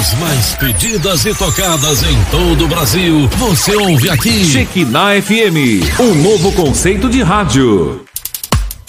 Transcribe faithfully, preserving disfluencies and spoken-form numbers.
As mais pedidas e tocadas em todo o Brasil, você ouve aqui. Shekinah F M, um novo conceito de rádio.